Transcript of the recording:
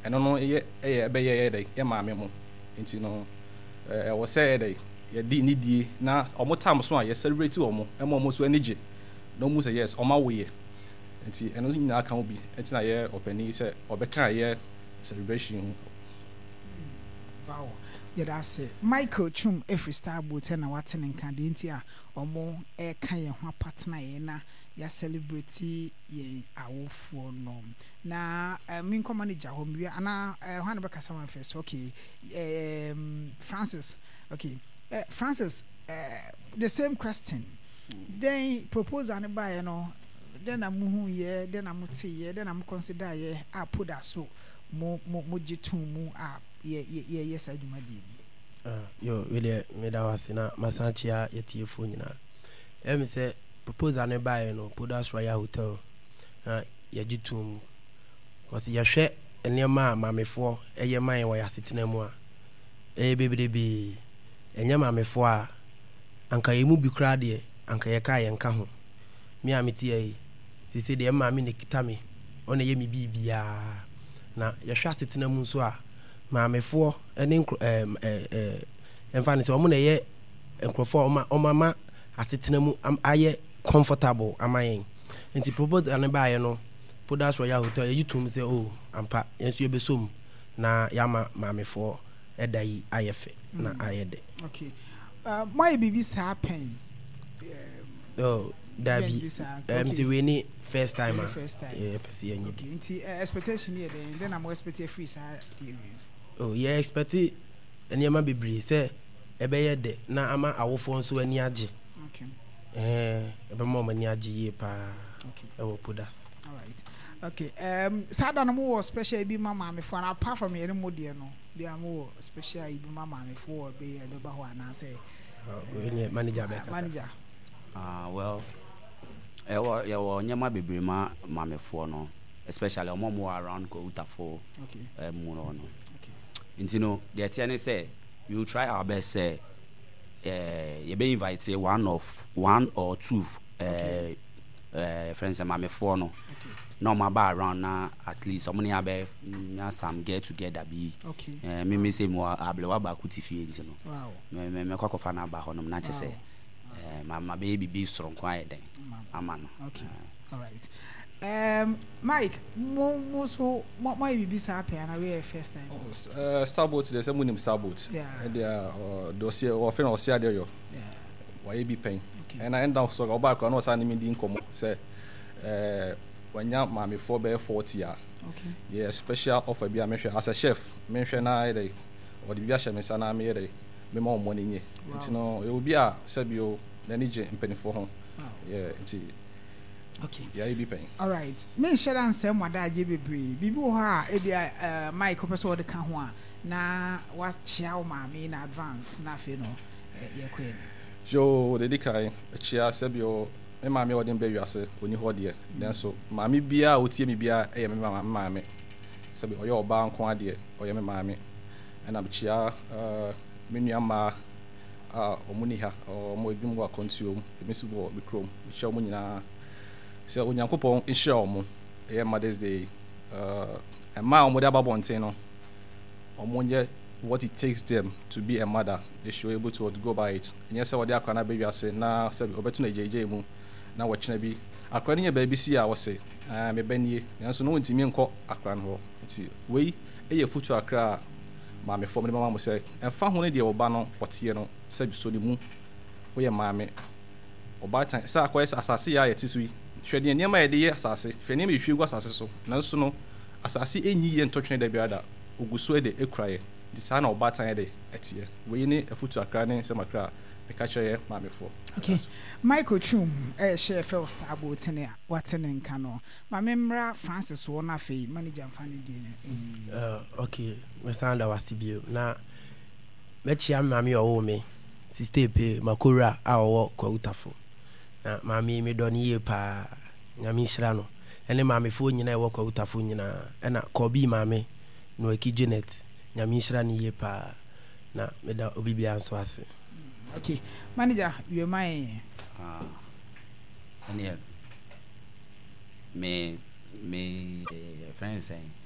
ɛno no ɛbɛyɛ ɛdɛ yɛ maame mo nti no ɛwɔ sɛ ɛdɛ yɛdi ne die na ɔmo tam so a yɛ celebrate ɔmo ɛma ɔmo so ani gye na ɔmo sɛ yes ɔmo awoyɛ nti ɛno nyinaa ka ho bi ɛnti na yɛ ɔpani sɛ ɔbɛka yɛ celebration wow yɛda ase Michael Chum every star boat na wate ne nka de nti a ɔmo ɛka yɛn ho apatena yɛn na ya celebrate yɛn awofoɔ no na me nkɔma ne gya hɔ mbia ana hɔ na bɛkasa ma first okay Francis okay Francis the same question then proposal ne ba yɛ no then na muhu ye then na muti ye then na consider ye a put that so mo jitu mu a ye sa dwuma di yo really me da wase na masanchia yetiefo nyina me say proposal ne buy no put that Royal Hotel na ye jitu mu cause ye hwe enema mamefo eye man wo yasetena mu a bebrebe enya mamefo a anka ye mu bi kra de anka ye ka ye nka ho me ameti yi sisi de maame ne kitame ona ye mi bibia na ye hwa asetena mu nso a maamefo ene emfa ne se omo na ye enkrofo oma asetena mu aye comfortable amayen nti proposal ne ba ye no Podas Royal Hotel ye yitum se oh ampa yenso ye besom na yama maamefo edai ayefe na ayede okay my baby sa pen Dabi MC we ni first time yeah pese yenye okay nti expectation here then I'm expecting free sa oh yeah expect enema bebre say ebeye de na ama awofo nso ani age okay ebe mo mani age ye pa okay ewo Podas all right okay sada no mo special bi mama me for apart from here no de no bi am special bi mama me for be ba ho ana say we manager be manager well your nyama bebre mamefo no especially omo around go utafo okay mu no okay nti no the tiane say we will try our best say you be invite one or two friends mamefo no no ma ba around na at least omo ya be some get together bi okay me say mo ablewa ba kutifie nti no wow me kwakofa na ba honom na che say my baby be strong quiet then amano okay all right Mike so my baby sa happen na we first time Starboat there's a munim Starboat and there dossier or friend or see there yo why be pain and I end up so go back no say me din komo say wanya mama for be 40 year okay yeah special offer be as a chef me hwe na dey or the bia hwe me sana me dey me ma money nye it no e obi a say bio na ni je mpanifo ho yeah nti okay yeah you be paying all right me share ansem wada age bebre bibi wo ha e bia Mike opeso wo de ka ho a na wa chia wo ma me in advance na fe no ye kwen jo de dikai chia say bio me ma me wo de be wiase oni ho de then so ma me bia otie me bia e me ma me say bio oyo oba nko ade oyo me ma me and am chia me nuama omuni ha omo edum wa kontuom emesu bo mikrom hye omo nyina se onyankopon hye omo e Mother's Day ma omo da babonten no omo nye what it takes them to be a mother they should able to go by it and say what they akwana be wiase na se obetu na jeje mu na wo kina bi akwana nye ba bi si a wo se me banie nso no ntimi nko akwana ho nti wei eye futu akra maame fo me mama mo say enfa ho ne de oba no otie no se bi so ni mu wo ye maame oba tan sa akoye asase ya yeti so yi hwede ne ma ye de ye asase hwede ne me hwie gu asase so nanso no asase enyi ye ntotwene da biada oguso de ekraye di sa na oba tan de etie we ni afutu akra ne se makra me ka kye maame fo okay Michael Chum share first about ne what ne nka no maame mra Francis wo na fe manager mfani di ne okay me stand wasibio na me chia maame owo me sister pe makora a owo kwa utafo na maame me do ne ye pa nyame hira no ene maame fo nyina e wo kwa utafo nyina na kobi maame no eki Janet nyame hira ne ye pa na me da obibia nso ase okay manager you my me friends saying